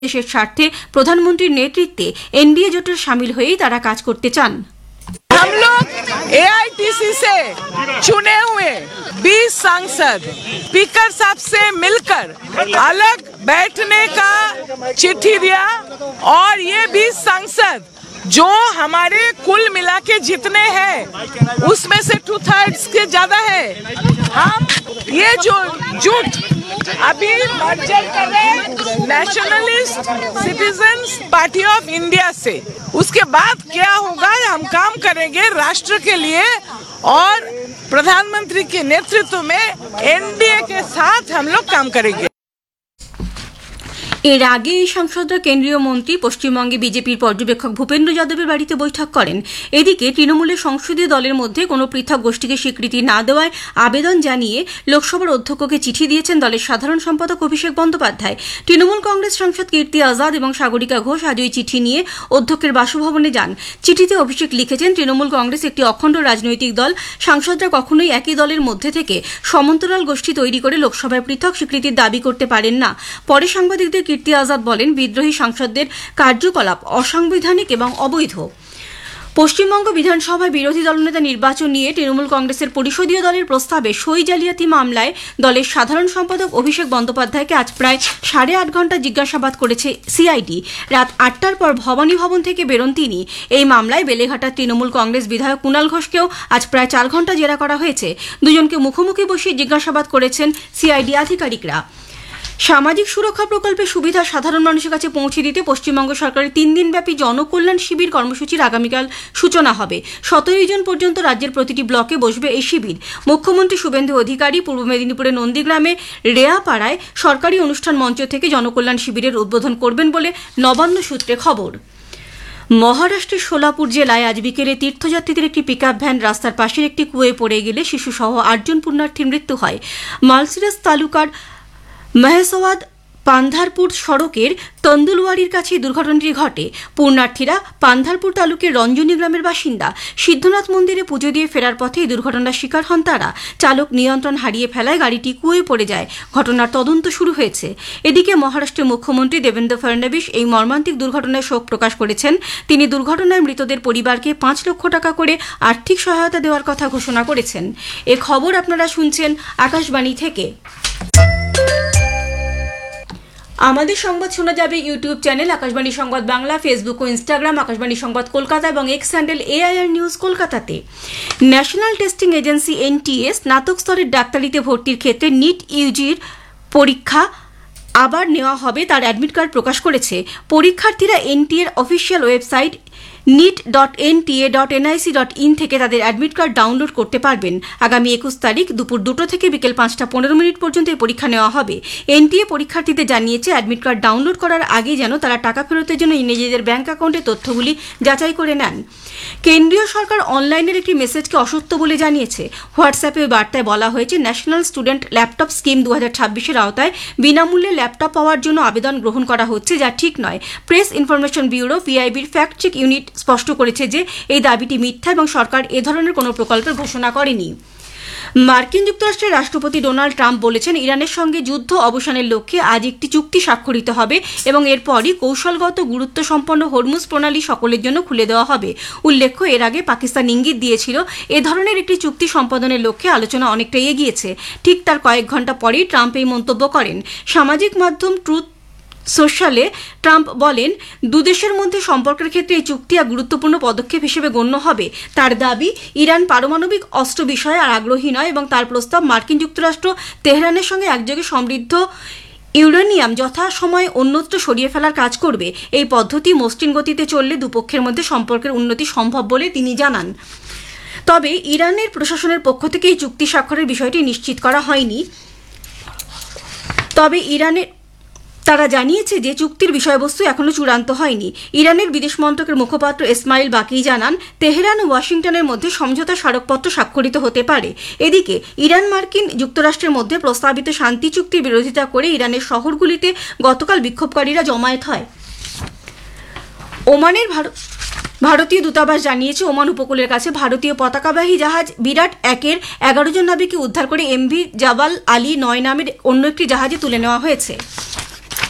দেশের স্বার্থে প্রধানমন্ত্রীর নেতৃত্বে এনডিএ জোটের শামিল হয়েই তারা কাজ করতে চান। हम लोग एआईटीसी से चुने हुए 20 सांसद स्पीकर साहब से मिलकर अलग बैठने का चिट्ठी दिया और ये 20 सांसद जो हमारे कुल मिला के जितने हैं उसमें से 2/3 के ज्यादा है। हम ये जो जुट अभी मर्जर कर रहे हैं nationalist citizens party of India से, उसके बाद क्या होगा हम काम करेंगे राष्ट्र के लिए और प्रधानमंत्री के नेतृत्व में एनडीए के साथ हम लोग काम करेंगे। এর আগে এই সাংসদরা কেন্দ্রীয় মন্ত্রী পশ্চিমবঙ্গে বিজেপির পর্যবেক্ষক ভূপেন্দ্র যাদবের বাড়িতে বৈঠক করেন। এদিকে তৃণমূলের সংসদীয় দলের মধ্যে কোনো পৃথক গোষ্ঠীকে স্বীকৃতি না দেওয়ায় আবেদন জানিয়ে লোকসভার অধ্যক্ষকে চিঠি দিয়েছেন দলের সাধারণ সম্পাদক অভিষেক বন্দ্যোপাধ্যায়। তৃণমূল কংগ্রেস সাংসদ কীর্তি আজাদ এবং সাগরিকা ঘোষ আজ ওই চিঠি নিয়ে অধ্যক্ষের বাসভবনে যান। চিঠিতে অভিষেক লিখেছেন, তৃণমূল কংগ্রেস একটি অখণ্ড রাজনৈতিক দল। সাংসদরা কখনোই একই দলের মধ্যে থেকে সমান্তরাল গোষ্ঠী তৈরি করে লোকসভায় পৃথক স্বীকৃতির দাবি করতে পারেন না। পরে সাংবাদিকদের কীর্তি আজাদ বলেন, বিদ্রোহী সাংসদদের কার্যকলাপ অসাংবিধানিক এবং অবৈধ। পশ্চিমবঙ্গ বিধানসভায় বিরোধী দলনেতা নির্বাচন নিয়ে তৃণমূল কংগ্রেসের পরিষদীয় দলের প্রস্তাবে সই জালিয়াতি মামলায় দলের সাধারণ সম্পাদক অভিষেক বন্দ্যোপাধ্যায়কে আজ প্রায় 8.5 ঘণ্টা জিজ্ঞাসাবাদ করেছে সিআইডি। রাত 8টার পর ভবানী ভবন থেকে বেরোন তিনি। এই মামলায় বেলেঘাটার তৃণমূল কংগ্রেস বিধায়ক কুণাল ঘোষকেও আজ প্রায় 4 ঘণ্টা জেরা করা হয়েছে। দুজনকে মুখোমুখি বসিয়ে জিজ্ঞাসাবাদ করেছেন সিআইডি আধিকারিকরা। সামাজিক সুরক্ষা প্রকল্পের সুবিধা সাধারণ মানুষের কাছে পৌঁছে দিতে পশ্চিমবঙ্গ সরকারের 3 দিনব্যাপী জনকল্যাণ শিবির কর্মসূচির আগামীকাল সূচনা হবে। 17 জন পর্যন্ত রাজ্যের প্রতিটি ব্লকে বসবে এই শিবির। মুখ্যমন্ত্রী শুভেন্দু অধিকারী পূর্ব মেদিনীপুরের নন্দীগ্রামে রেয়াপাড়ায় সরকারি অনুষ্ঠান মঞ্চ থেকে জনকল্যাণ শিবিরের উদ্বোধন করবেন বলে নবান্ন সূত্রে খবর। মহারাষ্ট্রের সোলাপুর জেলায় আজ বিকেলে তীর্থযাত্রীদের একটি পিকআপ ভ্যান রাস্তার পাশের একটি কুয়োয় পড়ে গেলে শিশুসহ 8 জন পুণ্যার্থীর মৃত্যু হয়। মালসিরাস তালুকার মহেশওয়াদ পান্ধারপুর সড়কের তন্দুলওয়াড়ির কাছে দুর্ঘটনাটি ঘটে। পুণ্যার্থীরা পান্ধারপুর তালুকের রঞ্জনী গ্রামের বাসিন্দা। সিদ্ধনাথ মন্দিরে পুজো দিয়ে ফেরার পথে এই দুর্ঘটনার শিকার হন তারা। চালক নিয়ন্ত্রণ হারিয়ে ফেলায় গাড়িটি কুয়োয় পড়ে যায়। ঘটনার তদন্ত শুরু হয়েছে। এদিকে মহারাষ্ট্রের মুখ্যমন্ত্রী দেবেন্দ্র ফডনবিস এই মর্মান্তিক দুর্ঘটনায় শোক প্রকাশ করেছেন। তিনি দুর্ঘটনায় মৃতদের পরিবারকে 5 লক্ষ টাকা করে আর্থিক সহায়তা দেওয়ার কথা ঘোষণা করেছেন। এ খবর আপনারা শুনছেন আকাশবাণী থেকে। আমাদের সংবাদ শোনা যাবে ইউটিউব চ্যানেল আকাশবাণী সংবাদ বাংলা, ফেসবুক ও ইনস্টাগ্রাম আকাশবাণী সংবাদ কলকাতা এবং এক্স হ্যান্ডেল এআইআর নিউজ কলকাতাতে। ন্যাশনাল টেস্টিং এজেন্সি এনটিএ স্নাতক স্তরের ডাক্তারিতে ভর্তির ক্ষেত্রে নিট ইউজির পরীক্ষা আবার নেওয়া হবে তার অ্যাডমিট কার্ড প্রকাশ করেছে। পরীক্ষার্থীরা এনটিএর অফিসিয়াল ওয়েবসাইট nit.nta.nic.in থেকে তাদের অ্যাডমিট কার্ড ডাউনলোড করতে পারবেন। আগামী 21 তারিখ দুপুর 2টো থেকে বিকেল 5টা15 পর্যন্ত এই পরীক্ষা নেওয়া হবে। এনটিএ পরীক্ষার্থীদের জানিয়েছে, অ্যাডমিট কার্ড ডাউনলোড করার আগে যেন তারা টাকা ফেরতের জন্য নিজেদের ব্যাংক অ্যাকাউন্টের তথ্যগুলি যাচাই করে নেন। কেন্দ্রীয় সরকার অনলাইনের একটি মেসেজকে অসত্য বলে জানিয়েছে। হোয়াটসঅ্যাপে বার্তায় বলা হয়েছে, ন্যাশনাল স্টুডেন্ট ল্যাপটপ স্কিম 2026-এর আওতায় বিনামূল্যে ল্যাপটপ পাওয়ার জন্য আবেদন গ্রহণ করা হচ্ছে, যা ঠিক নয়। Press information bureau পিআইবির fact check unit স্পষ্ট করেছে যে এই দাবিটি মিথ্যা এবং সরকার এ ধরনের কোনো প্রকল্পের ঘোষণা করেনি। মার্কিন যুক্তরাষ্ট্রের রাষ্ট্রপতি ডোনাল্ড ট্রাম্প বলেছেন, ইরানের সঙ্গে যুদ্ধ অবসানের লক্ষ্যে আজ একটি চুক্তি স্বাক্ষরিত হবে এবং এরপরই কৌশলগত গুরুত্ব সম্পন্ন হরমুজ প্রণালী সকলের জন্য খুলে দেওয়া হবে। উল্লেখ্য, এর আগে পাকিস্তান ইঙ্গিত দিয়েছিল এ ধরনের একটি চুক্তি সম্পাদনের লক্ষ্যে আলোচনা অনেকটা এগিয়েছে। ঠিক তার কয়েক ঘণ্টা পরেই ট্রাম্প এই মন্তব্য করেন। সামাজিক মাধ্যম ট্রুথ সোশ্যালে ট্রাম্প বলেন, দুদেশের মধ্যে সম্পর্কের ক্ষেত্রে এই চুক্তি এক গুরুত্বপূর্ণ পদক্ষেপ হিসেবে গণ্য হবে। তার দাবি, ইরান পারমাণবিক অস্ত্র বিষয়ে আর আগ্রহী নয় এবং তার প্রস্তাব মার্কিন যুক্তরাষ্ট্র তেহরানের সঙ্গে একযোগে সমৃদ্ধ ইউরেনিয়াম যথাসময়ে অন্যত্র সরিয়ে ফেলার কাজ করবে। এই পদ্ধতি মসৃণ গতিতে চললে দুপক্ষের মধ্যে সম্পর্কের উন্নতি সম্ভব বলে তিনি জানান। তবে ইরানের প্রশাসনের পক্ষ থেকে এই চুক্তি স্বাক্ষরের বিষয়টি নিশ্চিত করা হয়নি। তবে তারা জানিয়েছে যে চুক্তির বিষয়বস্তু এখনো চূড়ান্ত হয়নি। ইরানের বিদেশ মন্ত্রকের মুখপাত্র ইসমাইল বাকি জানান, তেহরান ও ওয়াশিংটনের মধ্যে সমঝোতা স্মারকপত্র স্বাক্ষরিত হতে পারে। এদিকে ইরান মার্কিন যুক্তরাষ্ট্রের মধ্যে প্রস্তাবিত শান্তি চুক্তির বিরোধিতা করে ইরানের শহরগুলিতে গতকাল বিক্ষোভকারীরা জমায়েত হয়। ওমানের ভারতীয় দূতাবাস জানিয়েছে, ওমান উপকূলের কাছে ভারতীয় পতাকাবাহী জাহাজ বিরাট 1-এর 11 জন নাবিককে উদ্ধার করে এমভি জাবাল আলী 9 নামের অন্য একটি জাহাজে তুলে নেওয়া হয়েছে।